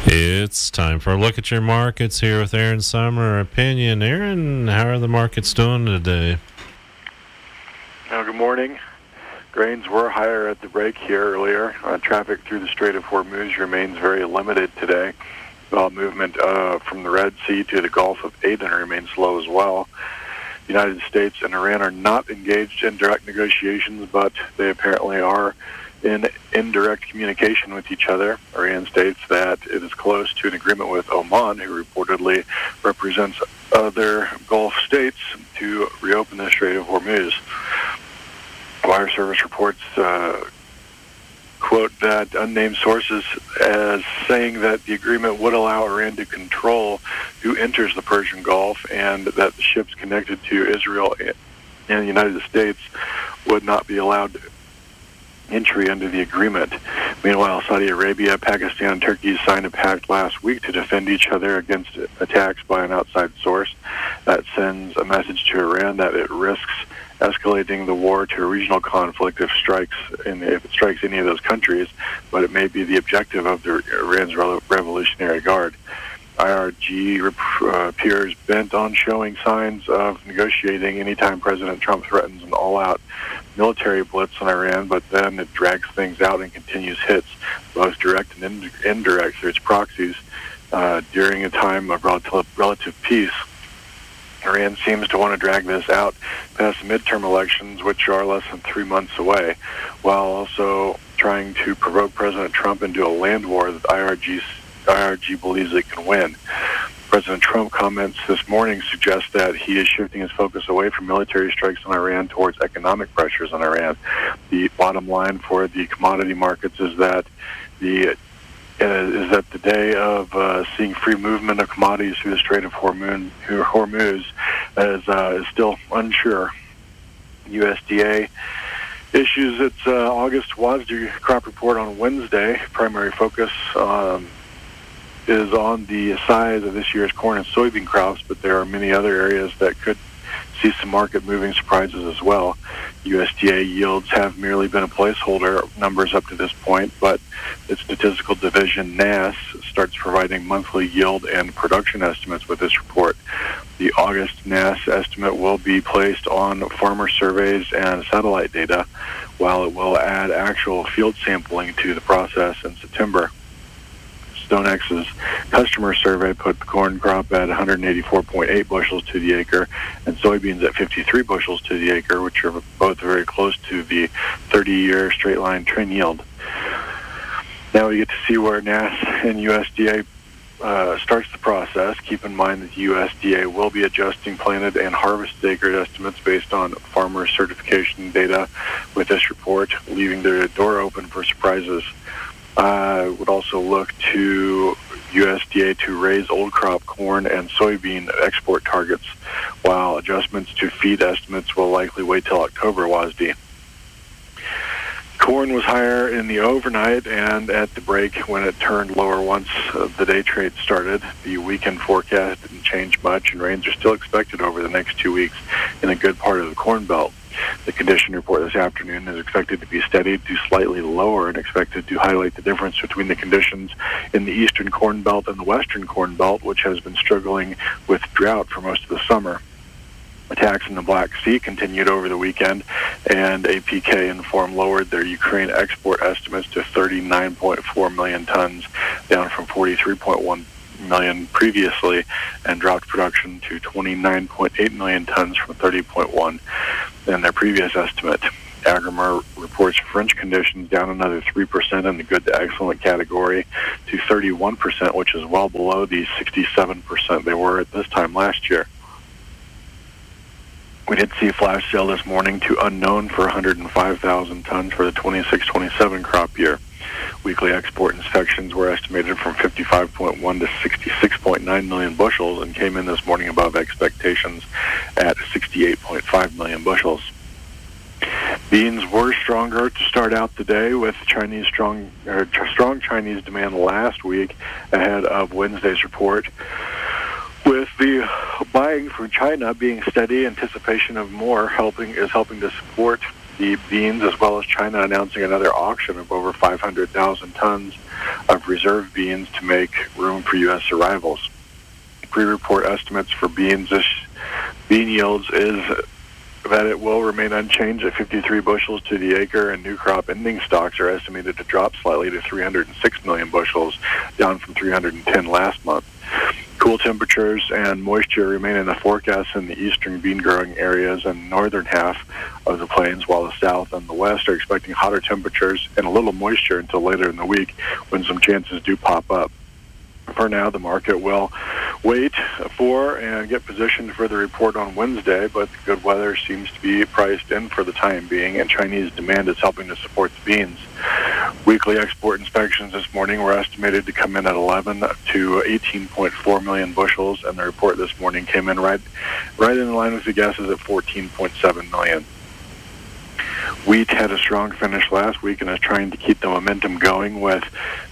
It's time for a look at your markets here with Aaron Summer Opinion. Aaron, how are the markets doing today? Good morning. Grains were higher at the break here earlier. Traffic through the Strait of Hormuz remains very limited today. Movement from the Red Sea to the Gulf of Aden remains slow as well. The United States and Iran are not engaged in direct negotiations, but they apparently are in indirect communication with each other. Iran states that it is close to an agreement with Oman, who reportedly represents other Gulf states, to reopen the Strait of Hormuz. Wire service reports quote that unnamed sources as saying that the agreement would allow Iran to control who enters the Persian Gulf, and that the ships connected to Israel and the United States would not be allowed entry under the agreement. Meanwhile, Saudi Arabia, Pakistan, and Turkey signed a pact last week to defend each other against attacks by an outside source. That sends a message to Iran that it risks escalating the war to a regional conflict if it strikes any of those countries, but it may be the objective of the Iran's Revolutionary Guard. IRG appears bent on showing signs of negotiating anytime President Trump threatens an all-out military blitz on Iran, but then it drags things out and continues hits, both direct and indirect, through its proxies during a time of relative peace. Iran seems to want to drag this out past the midterm elections, which are less than 3 months away, while also trying to provoke President Trump into a land war that IRG believes it can win. President Trump comments this morning suggest that he is shifting his focus away from military strikes on Iran towards economic pressures on Iran. The bottom line for the commodity markets is that the day of seeing free movement of commodities through the Strait of Hormuz is still unsure. USDA issues its August WASDE crop report on Wednesday. Primary focus is on the size of this year's corn and soybean crops, but there are many other areas that could see some market-moving surprises as well. USDA yields have merely been a placeholder numbers up to this point, but its statistical division, NASS, starts providing monthly yield and production estimates with this report. The August NASS estimate will be placed on farmer surveys and satellite data, while it will add actual field sampling to the process in September. StoneX's customer survey put the corn crop at 184.8 bushels to the acre and soybeans at 53 bushels to the acre, which are both very close to the 30-year straight-line trend yield. Now we get to see where NASS and USDA starts the process. Keep in mind that the USDA will be adjusting planted and harvested acreage estimates based on farmer certification data with this report, leaving the door open for surprises. Would also look to USDA to raise old crop corn and soybean export targets, while adjustments to feed estimates will likely wait till October WASDE. Corn was higher in the overnight and at the break when it turned lower once the day trade started. The weekend forecast didn't change much, and rains are still expected over the next 2 weeks in a good part of the Corn Belt. The condition report this afternoon is expected to be steady to slightly lower and expected to highlight the difference between the conditions in the eastern Corn Belt and the western Corn Belt, which has been struggling with drought for most of the summer. Attacks in the Black Sea continued over the weekend, and APK Inform lowered their Ukraine export estimates to 39.4 million tons, down from 43.1 million previously, and dropped production to 29.8 million tons from 30.1 in their previous estimate. Agrimer reports French conditions down another 3% in the good to excellent category to 31%, which is well below the 67% they were at this time last year. We did see a flash sale this morning to unknown for 105,000 tons for the 26-27 crop year. Weekly export inspections were estimated from 55.1 to 66.9 million bushels and came in this morning above expectations at 68.5 million bushels. Beans were stronger to start out the day with strong Chinese demand last week ahead of Wednesday's report. With the buying from China being steady, anticipation of more helping to support the beans, as well as China announcing another auction of over 500,000 tons of reserve beans to make room for U.S. arrivals. Pre-report estimates for bean yields is that it will remain unchanged at 53 bushels to the acre, and new crop ending stocks are estimated to drop slightly to 306 million bushels, down from 310 last month. Cool temperatures and moisture remain in the forecast in the eastern bean-growing areas and northern half of the plains, while the south and the west are expecting hotter temperatures and a little moisture until later in the week, when some chances do pop up. For now, the market will wait for and get positioned for the report on Wednesday, but the good weather seems to be priced in for the time being, and Chinese demand is helping to support the beans. Weekly export inspections this morning were estimated to come in at 11 to 18.4 million bushels, and the report this morning came in right in line with the guesses at 14.7 million. Wheat had a strong finish last week and is trying to keep the momentum going with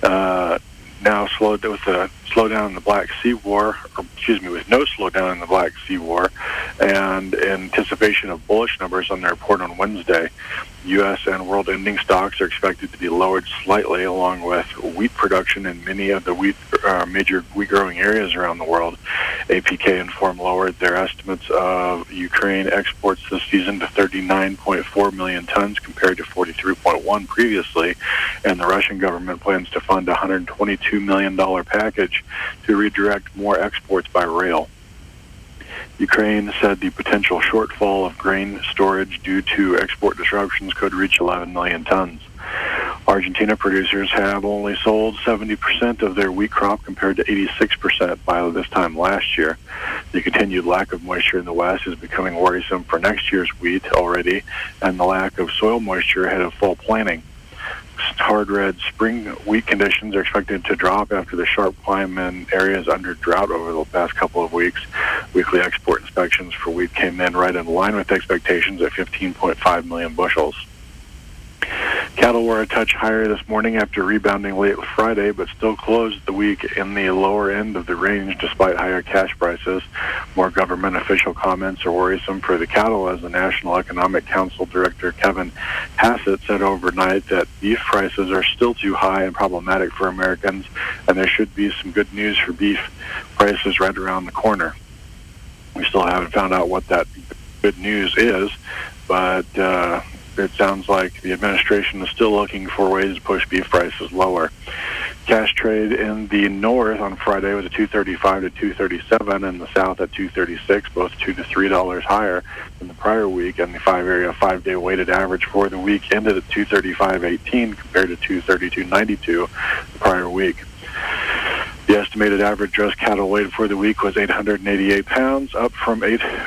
now slowed with the slowdown in the Black Sea War, with no slowdown in the Black Sea War, and in anticipation of bullish numbers on the report on Wednesday. U.S. and world ending stocks are expected to be lowered slightly, along with wheat production in many of the major wheat-growing areas around the world. APK Inform lowered their estimates of Ukraine exports this season to 39.4 million tons compared to 43.1 previously, and the Russian government plans to fund a $122 million package to redirect more exports by rail. Ukraine said the potential shortfall of grain storage due to export disruptions could reach 11 million tons. Argentina producers have only sold 70% of their wheat crop compared to 86% by this time last year. The continued lack of moisture in the West is becoming worrisome for next year's wheat already, and the lack of soil moisture ahead of fall planting. Hard red spring wheat conditions are expected to drop after the sharp climb in areas under drought over the past couple of weeks. Weekly export inspections for wheat came in right in line with expectations at 15.5 million bushels. Cattle were a touch higher this morning after rebounding late Friday, but still closed the week in the lower end of the range despite higher cash prices. More government official comments are worrisome for the cattle, as the National Economic Council Director Kevin Hassett said overnight that beef prices are still too high and problematic for Americans, and there should be some good news for beef prices right around the corner. We still haven't found out what that good news is, but it sounds like the administration is still looking for ways to push beef prices lower. Cash trade in the north on Friday was at $2.35 to $2.37, and the south at $2.36, both $2 to $3 higher than the prior week, and the five-day weighted average for the week ended at $2.35.18 compared to $2.32.92 the prior week. The estimated average dress cattle weight for the week was 888 pounds, up from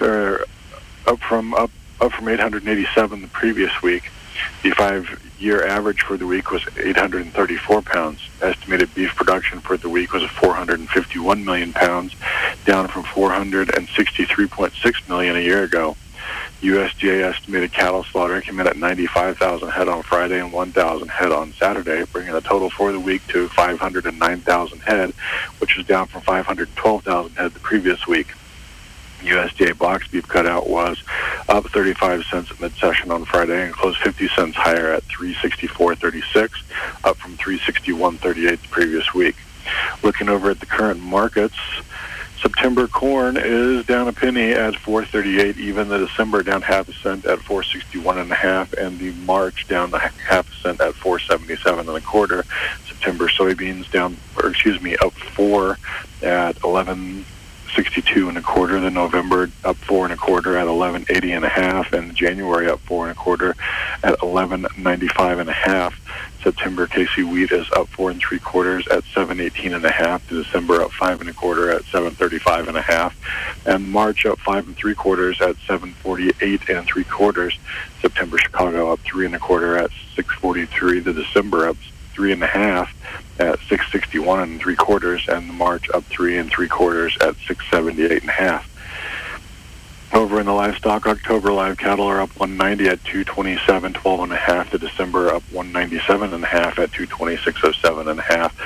887 the previous week. The 5-year average for the week was 834 pounds. Estimated beef production for the week was 451 million pounds, down from 463.6 million a year ago. USDA estimated cattle slaughter came in at 95,000 head on Friday and 1,000 head on Saturday, bringing the total for the week to 509,000 head, which is down from 512,000 head the previous week. USDA box beef cutout was up 35 cents at mid-session on Friday and closed 50 cents higher at $364.36, up from $361.38 the previous week. Looking over at the current markets, September corn is down a penny at $4.38, even the December down half a cent at $4.61.5, and the March down half a cent at $4.77.25. September soybeans up 4 at $11.62.25. The November up 4 1/4 at $11.80.5, and January up 4 1/4 at $11.95.5. September KC wheat is up 4 3/4 at $7.18.5. To December up 5 1/4 at $7.35.5, and March up 5 3/4 at $7.48 3/4. September Chicago up 3 1/4 at $6.43. The December up 3 1/2 at $6.61 3/4, and the March up 3 3/4 at $6.78.5. Over in the livestock, October live cattle are up 190 at 227.12.5. To December up 197.5 at 226.07.5,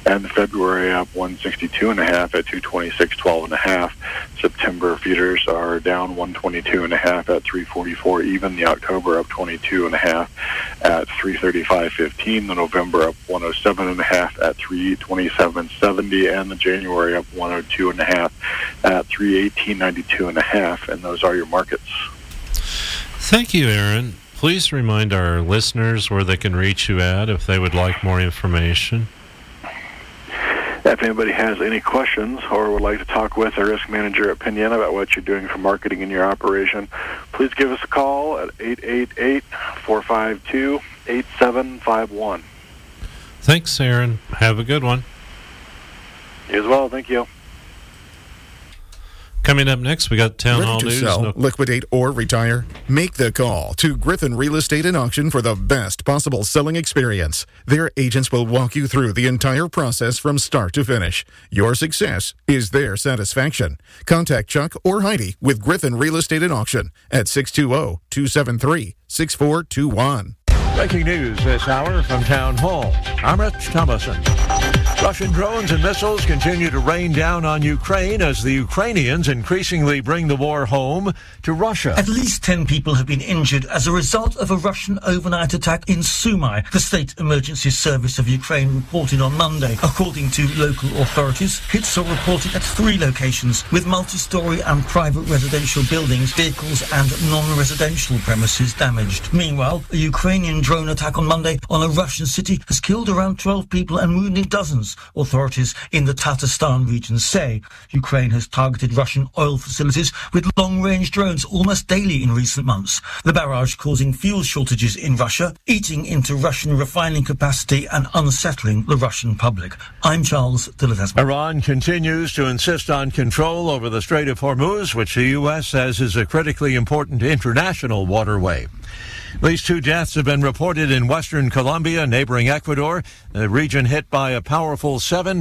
and February up 162.5 at 226.12.5. September futures are down 122.5 at 344 even. The October up 22.5 at 335.15. The November up 107.5 at 327.70, and the January up 102.5 at 318.92.5. And those are your markets. Thank you, Aaron. Please remind our listeners where they can reach you at if they would like more information. If anybody has any questions or would like to talk with a risk manager at Pinion about what you're doing for marketing in your operation, please give us a call at 888-452-8751. Thanks, Aaron. Have a good one. You as well. Thank you. Coming up next, we got Town Hall News. Sell, liquidate, or retire? Make the call to Griffin Real Estate and Auction for the best possible selling experience. Their agents will walk you through the entire process from start to finish. Your success is their satisfaction. Contact Chuck or Heidi with Griffin Real Estate and Auction at 620-273-6421. Breaking news this hour from Town Hall. I'm Rich Thomason. Russian drones and missiles continue to rain down on Ukraine as the Ukrainians increasingly bring the war home to Russia. At least 10 people have been injured as a result of a Russian overnight attack in Sumy, the State Emergency Service of Ukraine reported on Monday. According to local authorities, hits are reported at 3 locations, with multi-story and private residential buildings, vehicles and non-residential premises damaged. Meanwhile, a Ukrainian drone attack on Monday on a Russian city has killed around 12 people and wounded dozens. Authorities in the Tatarstan region say Ukraine has targeted Russian oil facilities with long-range drones almost daily in recent months. The barrage causing fuel shortages in Russia, eating into Russian refining capacity and unsettling the Russian public. I'm Charles Dillard. Iran continues to insist on control over the Strait of Hormuz, which the U.S. says is a critically important international waterway. At least 2 deaths have been reported in western Colombia, neighboring Ecuador, the region hit by a powerful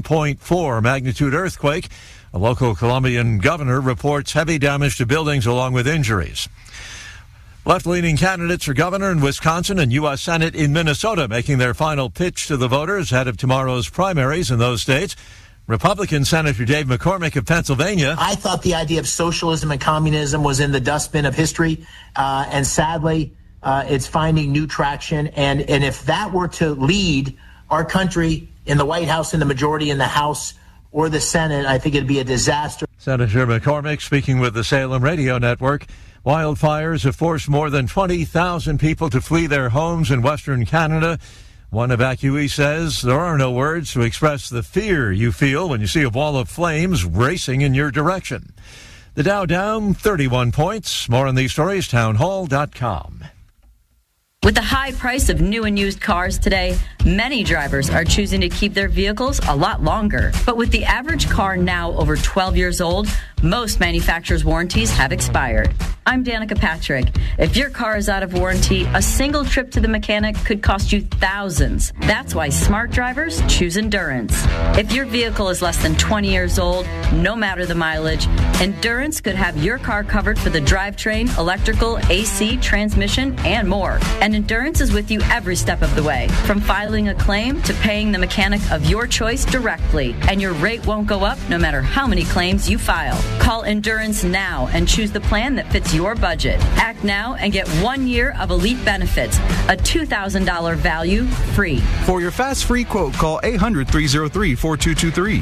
7.4 magnitude earthquake. A local Colombian governor reports heavy damage to buildings along with injuries. Left-leaning candidates for governor in Wisconsin and U.S. Senate in Minnesota making their final pitch to the voters ahead of tomorrow's primaries in those states. Republican Senator Dave McCormick of Pennsylvania. I thought the idea of socialism and communism was in the dustbin of history, and sadly, it's finding new traction. And if that were to lead our country in the White House, in the majority in the House or the Senate, I think it'd be a disaster. Senator McCormick speaking with the Salem Radio Network. Wildfires have forced more than 20,000 people to flee their homes in Western Canada. One evacuee says there are no words to express the fear you feel when you see a wall of flames racing in your direction. The Dow down 31 points. More on these stories, townhall.com. With the high price of new and used cars today, many drivers are choosing to keep their vehicles a lot longer. But with the average car now over 12 years old, most manufacturers' warranties have expired. I'm Danica Patrick. If your car is out of warranty, a single trip to the mechanic could cost you thousands. That's why smart drivers choose Endurance. If your vehicle is less than 20 years old, no matter the mileage, Endurance could have your car covered for the drivetrain, electrical, AC, transmission, and more. And Endurance is with you every step of the way, from filing a claim to paying the mechanic of your choice directly. And your rate won't go up no matter how many claims you file. Call Endurance now and choose the plan that fits your budget. Act now and get 1 year of elite benefits, a $2,000 value free. For your fast free quote, call 800-303-4223.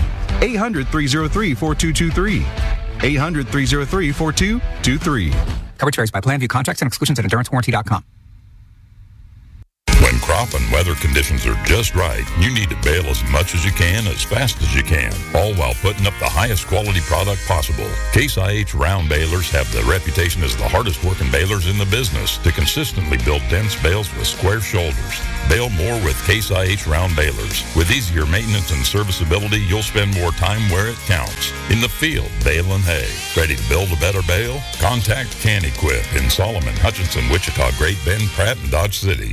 800-303-4223. 800-303-4223. Coverage varies by plan. View contracts and exclusions at EnduranceWarranty.com. When crop and weather conditions are just right, you need to bale as much as you can, as fast as you can, all while putting up the highest quality product possible. Case IH round balers have the reputation as the hardest working balers in the business to consistently build dense bales with square shoulders. Bale more with Case IH round balers. With easier maintenance and serviceability, you'll spend more time where it counts. In the field, baling hay. Ready to build a better bale? Contact Can-Equip in Solomon, Hutchinson, Wichita, Great Bend, Pratt, and Dodge City.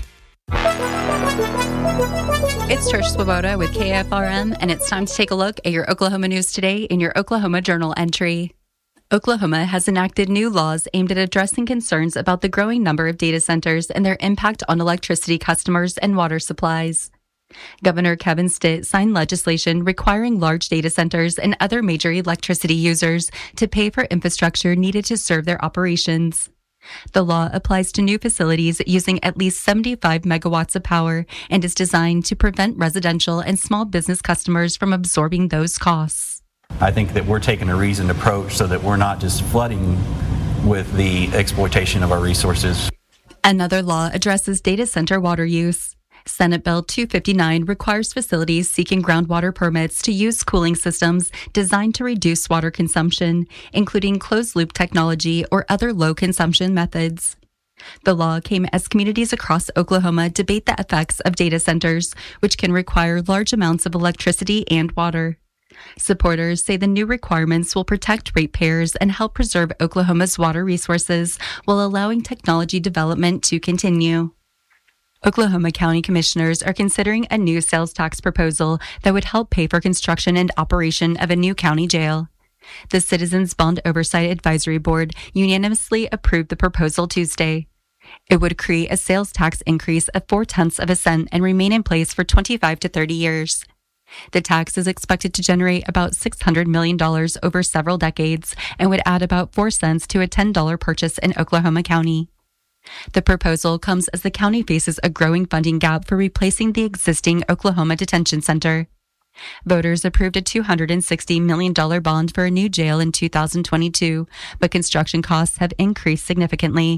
It's Trish Swoboda with KFRM, and it's time to take a look at your Oklahoma news today in your Oklahoma Journal entry. Oklahoma has enacted new laws aimed at addressing concerns about the growing number of data centers and their impact on electricity customers and water supplies. Governor Kevin Stitt signed legislation requiring large data centers and other major electricity users to pay for infrastructure needed to serve their operations. The law applies to new facilities using at least 75 megawatts of power and is designed to prevent residential and small business customers from absorbing those costs. I think that we're taking a reasoned approach so that we're not just flooding with the exploitation of our resources. Another law addresses data center water use. Senate Bill 259 requires facilities seeking groundwater permits to use cooling systems designed to reduce water consumption, including closed-loop technology or other low-consumption methods. The law came as communities across Oklahoma debate the effects of data centers, which can require large amounts of electricity and water. Supporters say the new requirements will protect ratepayers and help preserve Oklahoma's water resources while allowing technology development to continue. Oklahoma County Commissioners are considering a new sales tax proposal that would help pay for construction and operation of a new county jail. The Citizens Bond Oversight Advisory Board unanimously approved the proposal Tuesday. It would create a sales tax increase of 0.4 cents and remain in place for 25 to 30 years. The tax is expected to generate about $600 million over several decades and would add about 4 cents to a $10 purchase in Oklahoma County. The proposal comes as the county faces a growing funding gap for replacing the existing Oklahoma Detention Center. Voters approved a $260 million bond for a new jail in 2022, but construction costs have increased significantly.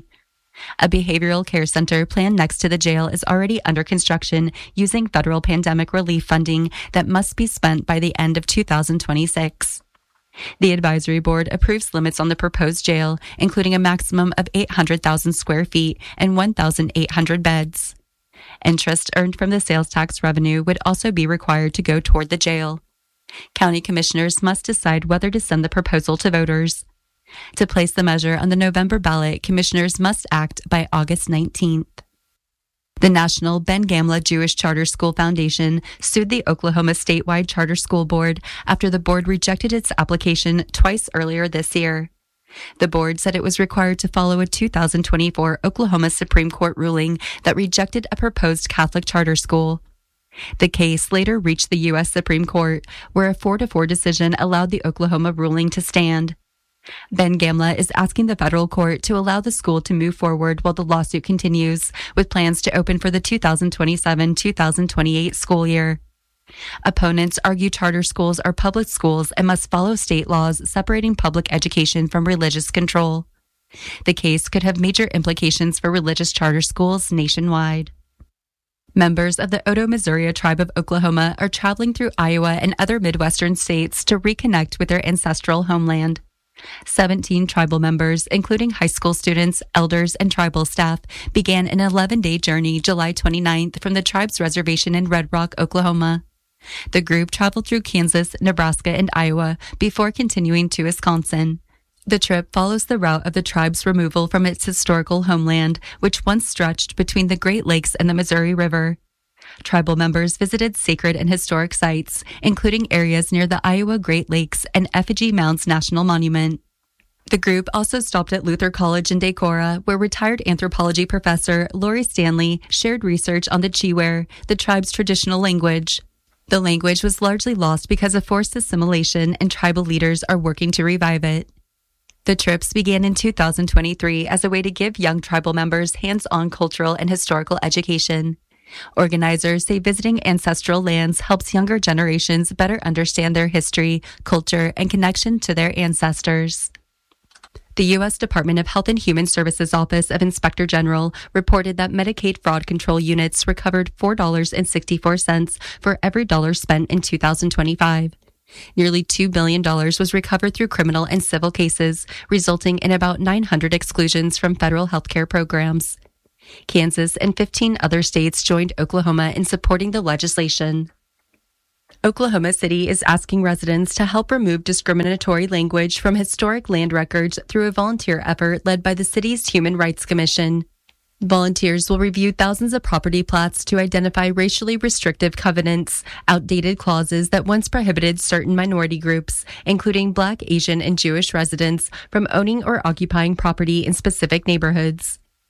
A behavioral care center planned next to the jail is already under construction using federal pandemic relief funding that must be spent by the end of 2026. The advisory board approves limits on the proposed jail, including a maximum of 800,000 square feet and 1,800 beds. Interest earned from the sales tax revenue would also be required to go toward the jail. County commissioners must decide whether to send the proposal to voters. To place the measure on the November ballot, commissioners must act by August 19th. The National Ben Gamla Jewish Charter School Foundation sued the Oklahoma statewide charter school board after the board rejected its application twice earlier this year. The board said it was required to follow a 2024 Oklahoma Supreme Court ruling that rejected a proposed Catholic charter school. The case later reached the U.S. Supreme Court, where a 4-4 decision allowed the Oklahoma ruling to stand. Ben Gamla is asking the federal court to allow the school to move forward while the lawsuit continues, with plans to open for the 2027-2028 school year. Opponents argue charter schools are public schools and must follow state laws separating public education from religious control. The case could have major implications for religious charter schools nationwide. Members of the Oto-Missouri tribe of Oklahoma are traveling through Iowa and other Midwestern states to reconnect with their ancestral homeland. 17 tribal members, including high school students, elders, and tribal staff, began an 11-day journey July 29th from the tribe's reservation in Red Rock, Oklahoma. The group traveled through Kansas, Nebraska, and Iowa before continuing to Wisconsin. The trip follows the route of the tribe's removal from its historical homeland, which once stretched between the Great Lakes and the Missouri River. Tribal members visited sacred and historic sites, including areas near the Iowa Great Lakes and Effigy Mounds National Monument. The group also stopped at Luther College in Decorah, where retired anthropology professor Lori Stanley shared research on the Chiware, the tribe's traditional language. The language was largely lost because of forced assimilation, and tribal leaders are working to revive it. The trips began in 2023 as a way to give young tribal members hands-on cultural and historical education. Organizers say visiting ancestral lands helps younger generations better understand their history, culture, and connection to their ancestors. The U.S. Department of Health and Human Services Office of Inspector General reported that Medicaid fraud control units recovered $4.64 for every dollar spent in 2025. Nearly $2 billion was recovered through criminal and civil cases, resulting in about 900 exclusions from federal health care programs. Kansas and 15 other states joined Oklahoma in supporting the legislation. Oklahoma City is asking residents to help remove discriminatory language from historic land records through a volunteer effort led by the city's Human Rights Commission. Volunteers will review thousands of property plats to identify racially restrictive covenants, outdated clauses that once prohibited certain minority groups, including Black, Asian, and Jewish residents, from owning or occupying property in specific neighborhoods.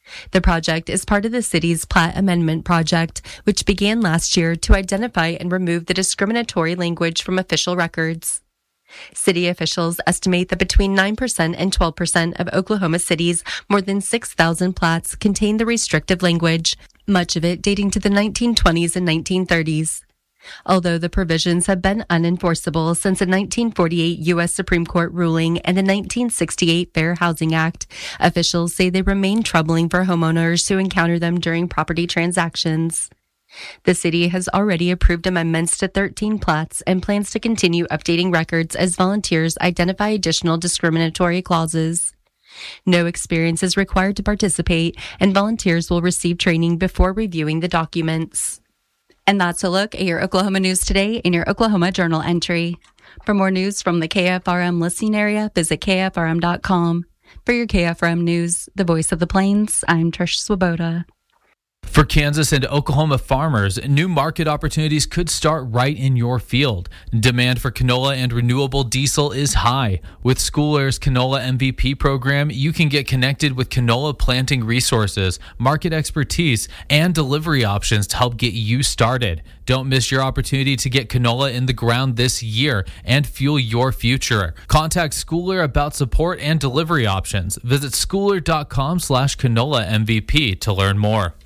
The project is part of the city's Plat Amendment Project, which began last year to identify and remove the discriminatory language from official records. City officials estimate that between 9% and 12% of Oklahoma City's more than 6,000 plats contain the restrictive language, much of it dating to the 1920s and 1930s. Although the provisions have been unenforceable since a 1948 U.S. Supreme Court ruling and the 1968 Fair Housing Act, officials say they remain troubling for homeowners who encounter them during property transactions. The city has already approved amendments to 13 plats and plans to continue updating records as volunteers identify additional discriminatory clauses. No experience is required to participate, and volunteers will receive training before reviewing the documents. And that's a look at your Oklahoma news today in your Oklahoma Journal entry. For more news from the KFRM listening area, visit KFRM.com. For your KFRM news, the voice of the Plains, I'm Trish Swoboda. For Kansas and Oklahoma farmers, new market opportunities could start right in your field. Demand for canola and renewable diesel is high. With School Air's Canola MVP program, you can get connected with canola planting resources, market expertise, and delivery options to help get you started. Don't miss your opportunity to get canola in the ground this year and fuel your future. Contact School Air about support and delivery options. Visit schooler.com/canola MVP to learn more.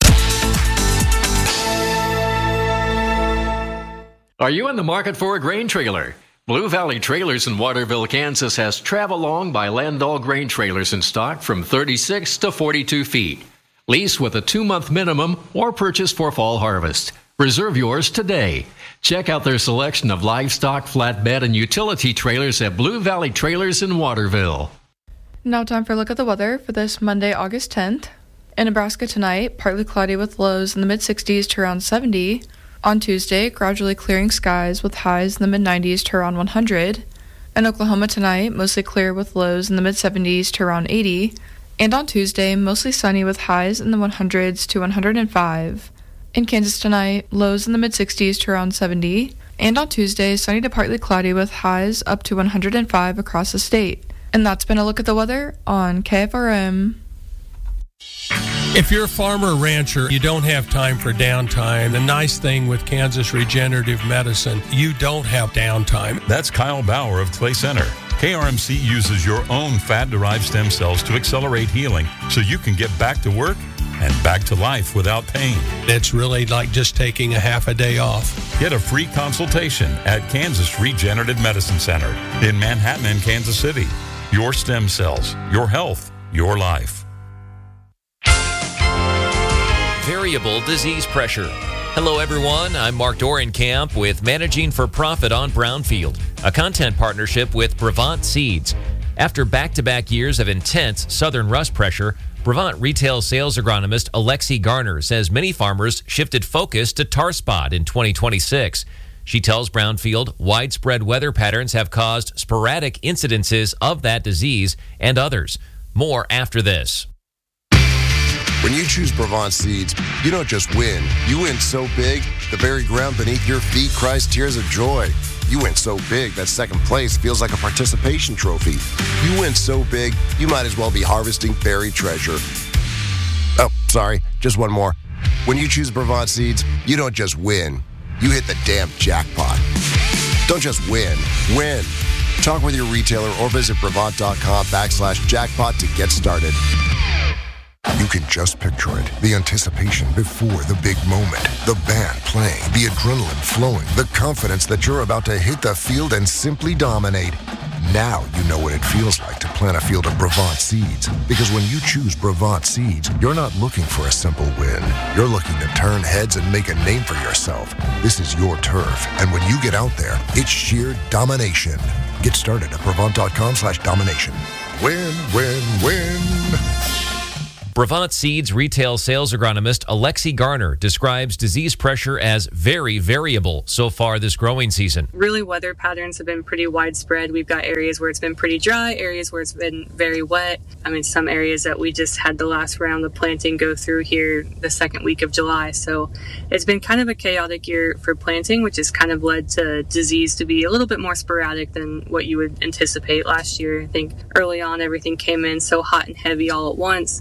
Are you in the market for a grain trailer? Blue Valley Trailers in Waterville, Kansas has Travelong by Landau grain trailers in stock from 36 to 42 feet. Lease with a 2-month minimum or purchase for fall harvest. Reserve yours today. Check out their selection of livestock, flatbed, and utility trailers at Blue Valley Trailers in Waterville. Now time for a look at the weather for this Monday, August 10th. In Nebraska tonight, partly cloudy with lows in the mid-60s to around 70. On Tuesday, gradually clearing skies with highs in the mid-90s to around 100. In Oklahoma tonight, mostly clear with lows in the mid-70s to around 80. And on Tuesday, mostly sunny with highs in the 100s to 105. In Kansas tonight, lows in the mid-60s to around 70. And on Tuesday, sunny to partly cloudy with highs up to 105 across the state. And that's been a look at the weather on KFRM. If you're a farmer or rancher, you don't have time for downtime. The nice thing with Kansas Regenerative Medicine, you don't have downtime. That's Kyle Bauer of Clay Center. KRMC uses your own fat-derived stem cells to accelerate healing so you can get back to work and back to life without pain. It's really like just taking a half a day off. Get a free consultation at Kansas Regenerative Medicine Center in Manhattan and Kansas City. Your stem cells, your health, your life. Variable disease pressure. Hello, everyone. I'm Mark Dorenkamp with Managing for Profit on Brownfield, a content partnership with Brevant Seeds. After back-to-back years of intense southern rust pressure, Brevant retail sales agronomist Alexi Garner says many farmers shifted focus to tar spot in 2026. She tells Brownfield widespread weather patterns have caused sporadic incidences of that disease and others. More after this. When you choose Brevant Seeds, you don't just win. You win so big, the very ground beneath your feet cries tears of joy. You win so big that second place feels like a participation trophy. You win so big, you might as well be harvesting buried treasure. Oh, sorry, just one more. When you choose Brevant Seeds, you don't just win. You hit the damn jackpot. Don't just win. Talk with your retailer or visit Brevant.com/jackpot to get started. You can just picture it. The anticipation before the big moment. The band playing, the adrenaline flowing, the confidence that you're about to hit the field and simply dominate. Now you know what it feels like to plant a field of Brevant Seeds. Because when you choose Brevant Seeds, you're not looking for a simple win. You're looking to turn heads and make a name for yourself. This is your turf. And when you get out there, it's sheer domination. Get started at Brevant.com/domination. Win. Brevant Seeds retail sales agronomist Alexi Garner describes disease pressure as very variable so far this growing season. Really, weather patterns have been pretty widespread. We've got areas where it's been pretty dry, areas where it's been very wet. Some areas that we just had the last round of planting go through here the second week of July. So it's been kind of a chaotic year for planting, which has kind of led to disease to be a little bit more sporadic than what you would anticipate last year. I think early on everything came in so hot and heavy all at once. This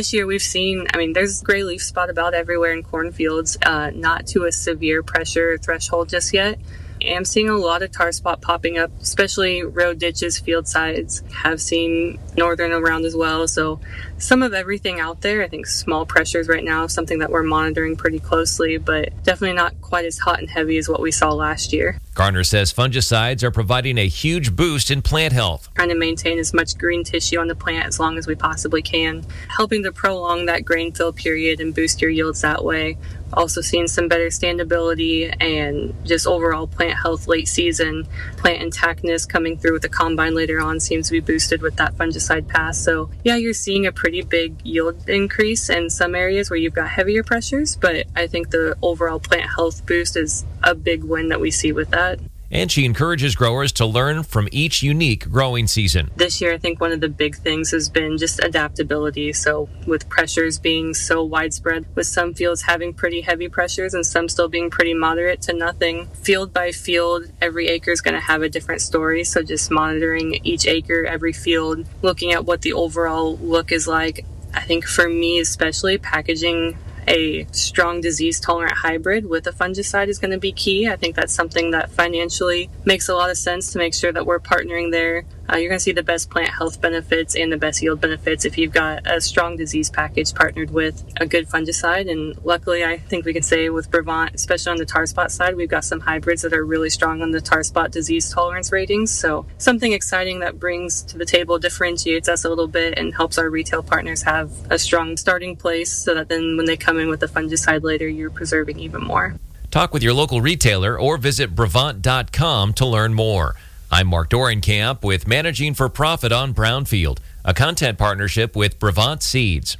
this year we've seen, there's gray leaf spot about everywhere in cornfields, not to a severe pressure threshold just yet. I'm seeing a lot of tar spot popping up, especially road ditches, field sides. Have seen northern around as well. So some of everything out there. I think small pressures right now, something that we're monitoring pretty closely, but definitely not quite as hot and heavy as what we saw last year. Garner says fungicides are providing a huge boost in plant health. Trying to maintain as much green tissue on the plant as long as we possibly can, helping to prolong that grain fill period and boost your yields that way. Also seeing some better standability and just overall plant health late season. Plant intactness coming through with the combine later on seems to be boosted with that fungicide pass. So yeah, you're seeing a pretty big yield increase in some areas where you've got heavier pressures, but I think the overall plant health boost is a big win that we see with that. And she encourages growers to learn from each unique growing season. This year, I think one of the big things has been just adaptability. So with pressures being so widespread, with some fields having pretty heavy pressures and some still being pretty moderate to nothing, field by field, every acre is going to have a different story. So just monitoring each acre, every field, looking at what the overall look is like. I think for me especially, packaging a strong disease-tolerant hybrid with a fungicide is going to be key. I think that's something that financially makes a lot of sense to make sure that we're partnering there. You're going to see the best plant health benefits and the best yield benefits if you've got a strong disease package partnered with a good fungicide. And luckily, I think we can say with Brevant, especially on the tar spot side, we've got some hybrids that are really strong on the tar spot disease tolerance ratings. So something exciting that brings to the table, differentiates us a little bit, and helps our retail partners have a strong starting place so that then when they come in with the fungicide later, you're preserving even more. Talk with your local retailer or visit Brevant.com to learn more. I'm Mark Dorenkamp with Managing for Profit on Brownfield, a content partnership with Brevant Seeds.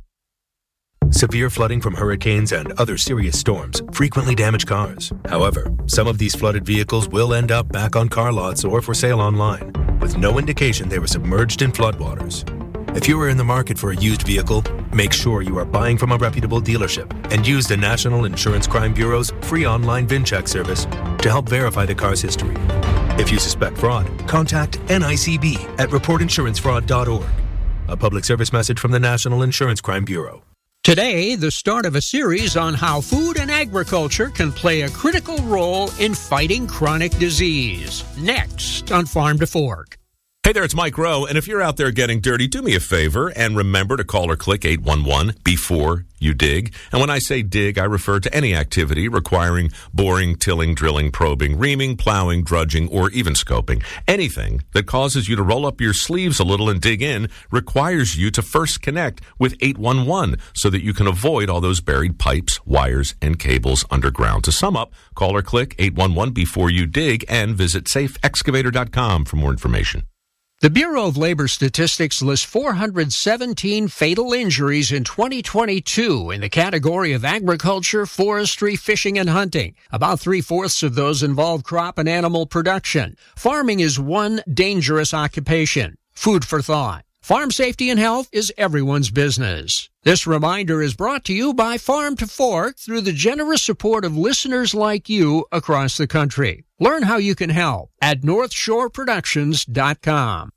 Severe flooding from hurricanes and other serious storms frequently damage cars. However, some of these flooded vehicles will end up back on car lots or for sale online, with no indication they were submerged in floodwaters. If you are in the market for a used vehicle, make sure you are buying from a reputable dealership and use the National Insurance Crime Bureau's free online VIN check service to help verify the car's history. If you suspect fraud, contact NICB at reportinsurancefraud.org. A public service message from the National Insurance Crime Bureau. Today, the start of a series on how food and agriculture can play a critical role in fighting chronic disease. Next on Farm to Fork. Hey there, it's Mike Rowe, and if you're out there getting dirty, do me a favor and remember to call or click 811 before you dig. And when I say dig, I refer to any activity requiring boring, tilling, drilling, probing, reaming, plowing, drudging, or even scoping. Anything that causes you to roll up your sleeves a little and dig in requires you to first connect with 811 so that you can avoid all those buried pipes, wires, and cables underground. To sum up, call or click 811 before you dig and visit safeexcavator.com for more information. The Bureau of Labor Statistics lists 417 fatal injuries in 2022 in the category of agriculture, forestry, fishing, and hunting. About 3/4 of those involve crop and animal production. Farming is one dangerous occupation. Food for thought. Farm safety and health is everyone's business. This reminder is brought to you by Farm to Fork through the generous support of listeners like you across the country. Learn how you can help at NorthshoreProductions.com.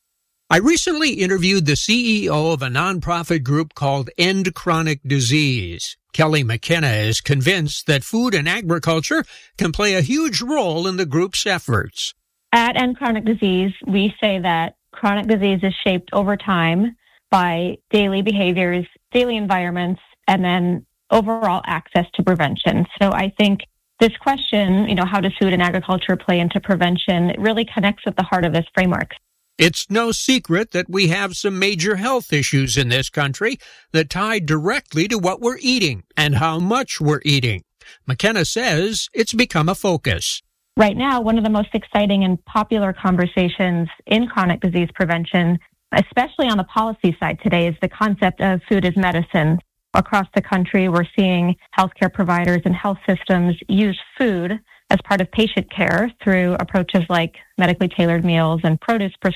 I recently interviewed the CEO of a nonprofit group called End Chronic Disease. Kelly McKenna is convinced that food and agriculture can play a huge role in the group's efforts. At End Chronic Disease, we say that chronic disease is shaped over time by daily behaviors, daily environments, and then overall access to prevention. So I think this question, how does food and agriculture play into prevention, it really connects with the heart of this framework. It's no secret that we have some major health issues in this country that tie directly to what we're eating and how much we're eating. McKenna says it's become a focus. Right now, one of the most exciting and popular conversations in chronic disease prevention, especially on the policy side today, is the concept of food as medicine. Across the country, we're seeing healthcare providers and health systems use food as part of patient care through approaches like medically tailored meals and produce prescriptions